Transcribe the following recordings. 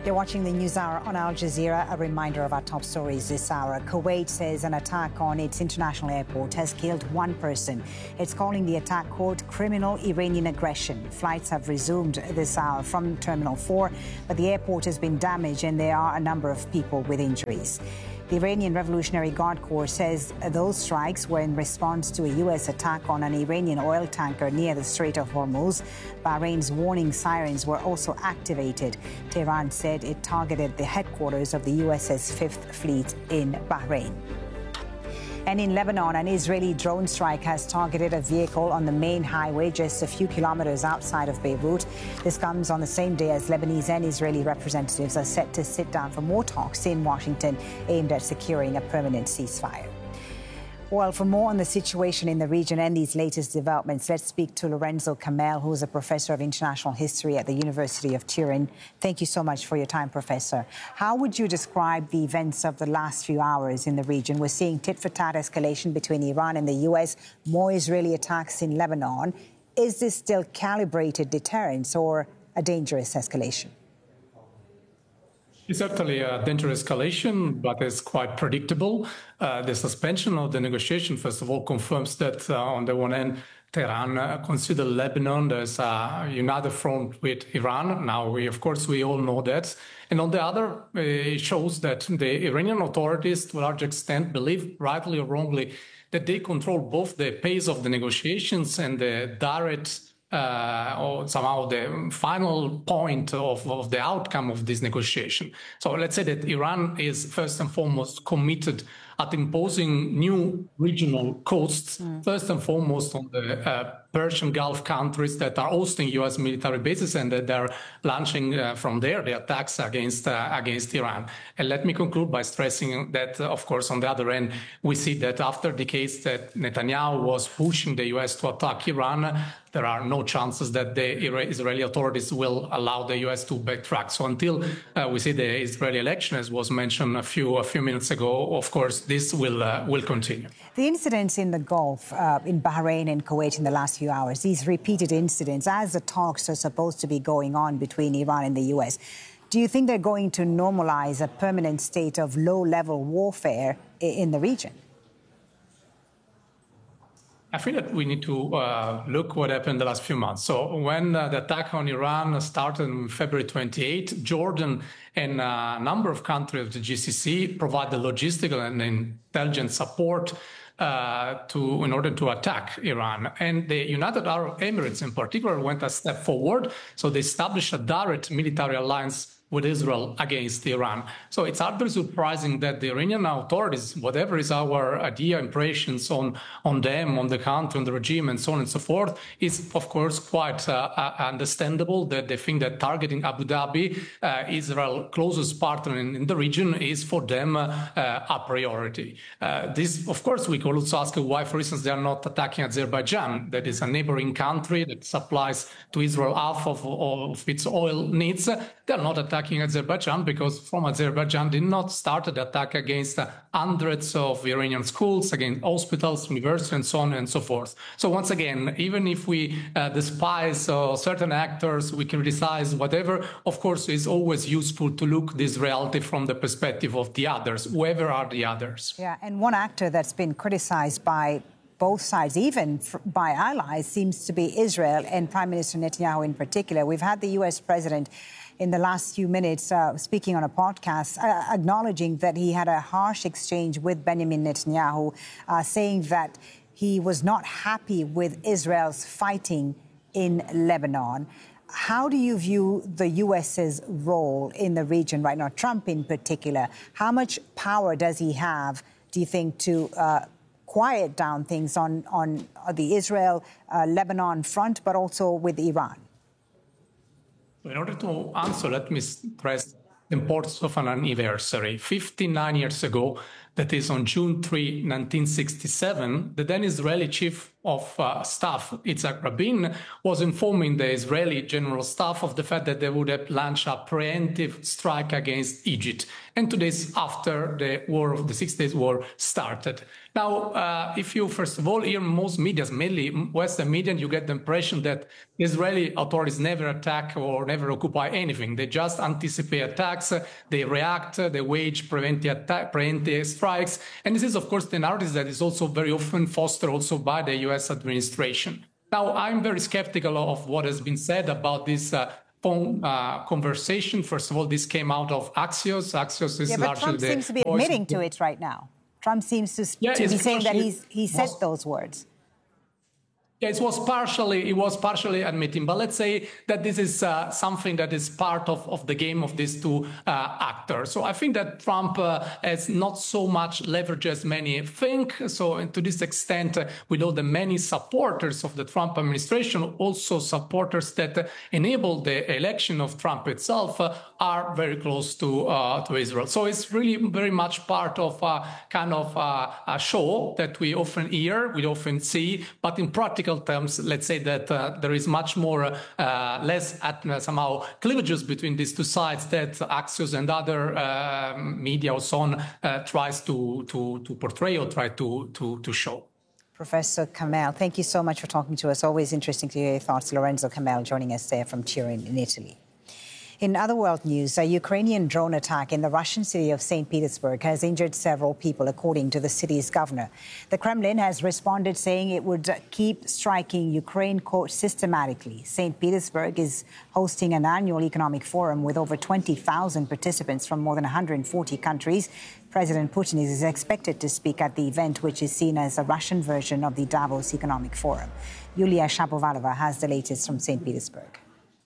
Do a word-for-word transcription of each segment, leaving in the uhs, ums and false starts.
You're watching the News Hour on Al Jazeera. A reminder of our top stories this hour. Kuwait says an attack on its international airport has killed one person. It's calling the attack, quote, criminal Iranian aggression. Flights have resumed this hour from Terminal four, but the airport has been damaged and there are a number of people with injuries. The Iranian Revolutionary Guard Corps says those strikes were in response to a U S attack on an Iranian oil tanker near the Strait of Hormuz. Bahrain's warning sirens were also activated. Tehran said it targeted the headquarters of the U S's Fifth Fleet in Bahrain. And in Lebanon, an Israeli drone strike has targeted a vehicle on the main highway just a few kilometers outside of Beirut. This comes on the same day as Lebanese and Israeli representatives are set to sit down for more talks in Washington aimed at securing a permanent ceasefire. Well, for more on the situation in the region and these latest developments, let's speak to Lorenzo Camel, who's a professor of international history at the University of Turin. Thank you so much for your time, Professor. How would you describe the events of the last few hours in the region? We're seeing tit-for-tat escalation between Iran and the U S, more Israeli attacks in Lebanon. Is this still calibrated deterrence or a dangerous escalation? It's certainly a dangerous escalation, but it's quite predictable. Uh, the suspension of the negotiation, first of all, confirms that uh, on the one hand, Tehran uh, considers Lebanon as a united front with Iran. Now, we, of course, we all know that. And on the other, uh, it shows that the Iranian authorities, to a large extent, believe, rightly or wrongly, that they control both the pace of the negotiations and the direct Uh, or somehow the final point of, of the outcome of this negotiation. So let's say that Iran is first and foremost committed at imposing new regional costs, mm. first and foremost on the uh, Persian Gulf countries that are hosting U S military bases and that they're launching uh, from there the attacks against uh, against Iran. And let me conclude by stressing that, uh, of course, on the other end, we see that after the case that Netanyahu was pushing the U S to attack Iran, there are no chances that the Israeli authorities will allow the U S to backtrack. So until uh, we see the Israeli election, as was mentioned a few a few minutes ago, of course, this will uh, will continue. The incidents in the Gulf, uh, in Bahrain and Kuwait in the last few hours, these repeated incidents, as the talks are supposed to be going on between Iran and the U S, do you think they're going to normalize a permanent state of low-level warfare in the region? I think that we need to uh, look what happened the last few months. So when uh, the attack on Iran started on February twenty-eighth, Jordan and a number of countries of the G C C provided logistical and intelligence support uh, to in order to attack Iran. And the United Arab Emirates in particular went a step forward. So they established a direct military alliance with Israel against Iran. So it's hardly surprising that the Iranian authorities, whatever is our idea, impressions on, on them, on the country, on the regime, and so on and so forth, is, of course, quite uh, understandable that they think that targeting Abu Dhabi, uh, Israel's closest partner in, in the region, is for them uh, uh, a priority. Uh, this, of course, we could also ask why, for instance, they are not attacking Azerbaijan, that is a neighboring country that supplies to Israel half of, of its oil needs. They are not attacking Azerbaijan because from Azerbaijan did not start the attack against uh, hundreds of Iranian schools, against hospitals, universities, and so on and so forth. So once again, even if we uh, despise uh, certain actors, we criticize whatever, of course, it's always useful to look this reality from the perspective of the others, whoever are the others. Yeah, and one actor that's been criticized by both sides, even by allies, seems to be Israel and Prime Minister Netanyahu in particular. We've had the U S president in the last few minutes uh, speaking on a podcast, uh, acknowledging that he had a harsh exchange with Benjamin Netanyahu, uh, saying that he was not happy with Israel's fighting in Lebanon. How do you view the U S's role in the region right now, Trump in particular? How much power does he have, do you think, to uh, quiet down things on, on the Israel-Lebanon uh, front, but also with Iran? In order to answer, let me stress the importance of an anniversary. fifty-nine years ago, that is on June third, nineteen sixty-seven, the then Israeli chief of uh, staff, Yitzhak Rabin, was informing the Israeli general staff of the fact that they would have launched a preemptive strike against Egypt. And two days after the war of the Six Days War started. Now, uh, if you, first of all, hear most media, mainly Western media, you get the impression that Israeli authorities never attack or never occupy anything. They just anticipate attacks, they react, they wage preventive, attack, preemptive strikes. And this is, of course, the narrative that is also very often fostered also by the U S administration. Now, I'm very skeptical of what has been said about this uh, phone uh, conversation. First of all, this came out of Axios. Axios is yeah, but largely Trump the seems to be admitting to it right now. Trump seems to, yeah, to be saying that he's, he said was, those words. Yeah, it was partially, it was partially admitting, but let's say that this is uh, something that is part of, of the game of these two uh, actors. So I think that Trump uh, has not so much leverage as many think. So to this extent, uh, we know that many supporters of the Trump administration, also supporters that uh, enabled the election of Trump itself, uh, are very close to uh, to Israel. So it's really very much part of a kind of uh, a show that we often hear, we often see, but in practical terms, let's say that uh, there is much more, uh, less at, uh, somehow cleavages between these two sides that Axios and other uh, media or so on uh, tries to, to, to portray or try to, to, to show. Professor Kamel, thank you so much for talking to us. Always interesting to hear your thoughts. Lorenzo Kamel joining us there from Turin in Italy. In other world news, a Ukrainian drone attack in the Russian city of Saint Petersburg has injured several people, according to the city's governor. The Kremlin has responded, saying it would keep striking Ukraine, quote, systematically. Saint Petersburg is hosting an annual economic forum with over twenty thousand participants from more than one hundred forty countries. President Putin is expected to speak at the event, which is seen as a Russian version of the Davos Economic Forum. Yulia Shapovalova has the latest from Saint Petersburg.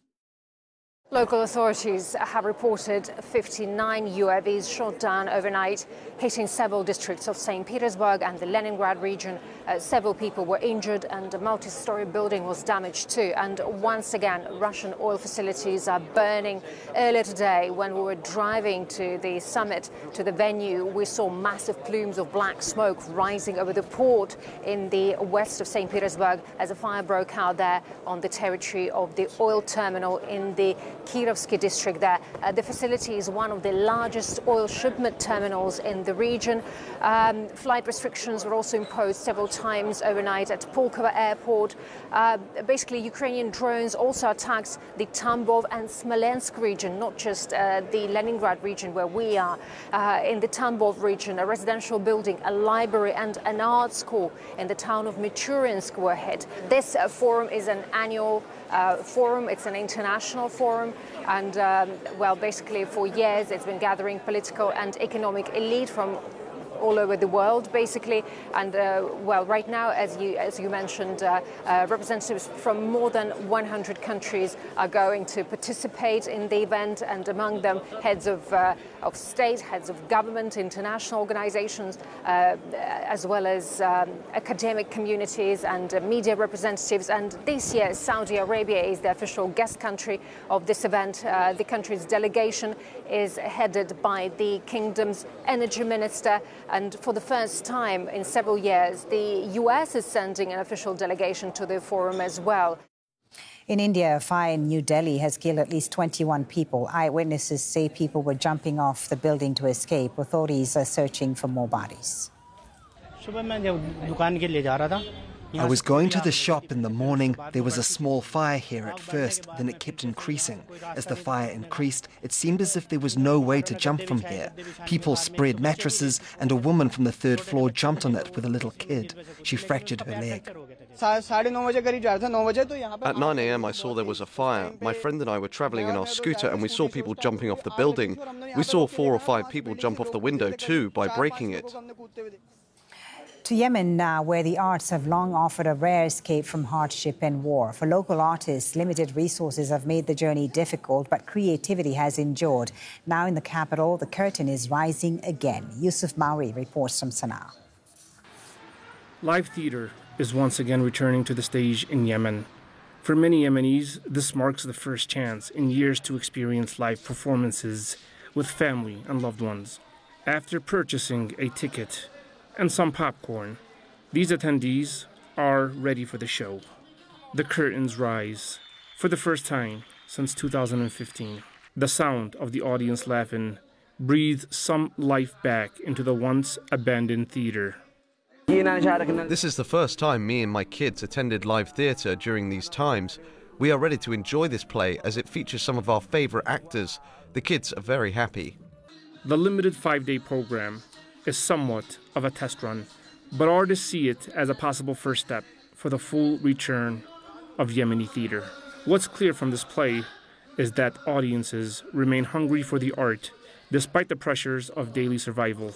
Local authorities have reported fifty-nine U A Vs shot down overnight, hitting several districts of Saint Petersburg and the Leningrad region. Uh, several people were injured and a multi-story building was damaged too. And once again, Russian oil facilities are burning. Earlier today, when we were driving to the summit, to the venue, we saw massive plumes of black smoke rising over the port in the west of Saint Petersburg as a fire broke out there on the territory of the oil terminal in the Kirovsky district there. Uh, the facility is one of the largest oil shipment terminals in the region. Um, flight restrictions were also imposed several times overnight at Pulkovo airport. Uh, basically, Ukrainian drones also attacked the Tambov and Smolensk region, not just uh, the Leningrad region where we are. Uh, in the Tambov region, a residential building, a library and an art school in the town of Michurinsk were hit. This uh, forum is an annual Uh, forum. It's an international forum, and um, well, basically for years it's been gathering political and economic elite from all over the world, basically. And uh, well, right now, as you as you mentioned, uh, uh, representatives from more than one hundred countries are going to participate in the event, and among them heads of uh, of state, heads of government, international organizations, uh, as well as um, academic communities and uh, media representatives. And this year, Saudi Arabia is the official guest country of this event. Uh, the country's delegation is headed by the kingdom's energy minister. And for the first time in several years, the U S is sending an official delegation to the forum as well. In India, a fire in New Delhi has killed at least twenty-one people. Eyewitnesses say people were jumping off the building to escape. Authorities are searching for more bodies. I was going to the shop in the morning. There was a small fire here at first, then it kept increasing. As the fire increased, it seemed as if there was no way to jump from here. People spread mattresses, and a woman from the third floor jumped on it with a little kid. She fractured her leg. At nine a m I saw there was a fire. My friend and I were travelling in our scooter and we saw people jumping off the building. We saw four or five people jump off the window too by breaking it. To Yemen now, where the arts have long offered a rare escape from hardship and war. For local artists, limited resources have made the journey difficult, but creativity has endured. Now in the capital, the curtain is rising again. Yusuf Mauri reports from Sana'a. Live theater is once again returning to the stage in Yemen. For many Yemenis, this marks the first chance in years to experience live performances with family and loved ones. After purchasing a ticket and some popcorn, these attendees are ready for the show. The curtains rise for the first time since two thousand fifteen. The sound of the audience laughing breathes some life back into the once abandoned theater. This is the first time me and my kids attended live theatre during these times. We are ready to enjoy this play as it features some of our favourite actors. The kids are very happy. The limited five-day program is somewhat of a test run, but artists see it as a possible first step for the full return of Yemeni theater. What's clear from this play is that audiences remain hungry for the art despite the pressures of daily survival.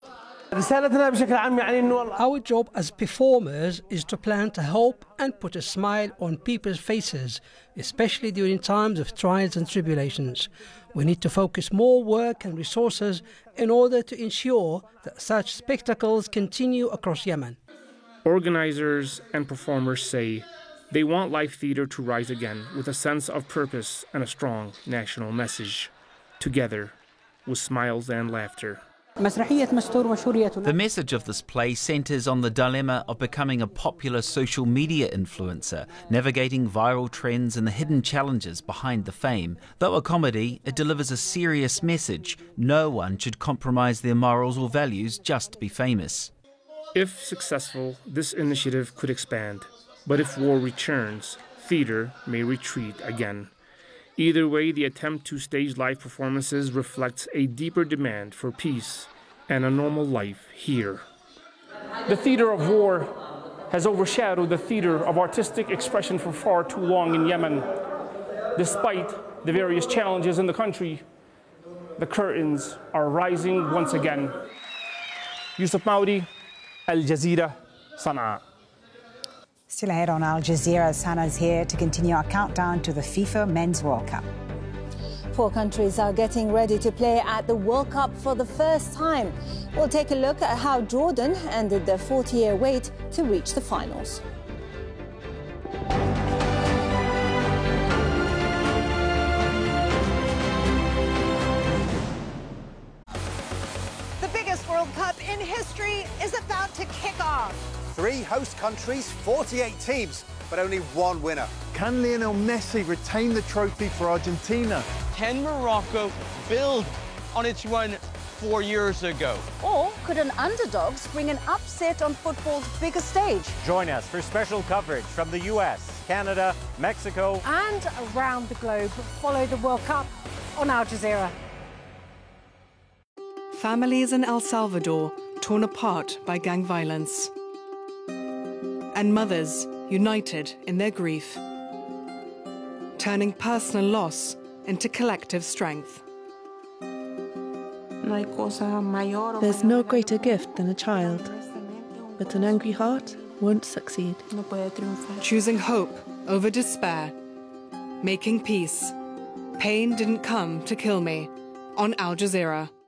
Our job as performers is to plan to help and put a smile on people's faces, especially during times of trials and tribulations. We need to focus more work and resources in order to ensure that such spectacles continue across Yemen. Organizers and performers say they want live theater to rise again with a sense of purpose and a strong national message, together with smiles and laughter. The message of this play centres on the dilemma of becoming a popular social media influencer, navigating viral trends and the hidden challenges behind the fame. Though a comedy, it delivers a serious message. No one should compromise their morals or values just to be famous. If successful, this initiative could expand. But if war returns, theatre may retreat again. Either way, the attempt to stage live performances reflects a deeper demand for peace and a normal life here. The theatre of war has overshadowed the theatre of artistic expression for far too long in Yemen. Despite the various challenges in the country, the curtains are rising once again. Yusuf Maudi, Al Jazeera, Sana'a. Still ahead on Al Jazeera, Sana's here to continue our countdown to the FIFA Men's World Cup. Four countries are getting ready to play at the World Cup for the first time. We'll take a look at how Jordan ended their forty-year wait to reach the finals. The biggest World Cup in history is about to kick off. Three host countries, forty-eight teams, but only one winner. Can Lionel Messi retain the trophy for Argentina? Can Morocco build on its run four years ago? Or could an underdogs bring an upset on football's biggest stage? Join us for special coverage from the U S, Canada, Mexico, and around the globe. Follow the World Cup on Al Jazeera. Families in El Salvador torn apart by gang violence. And mothers united in their grief, turning personal loss into collective strength. There's no greater gift than a child, but an angry heart won't succeed. Choosing hope over despair, making peace. Pain didn't come to kill me on Al Jazeera.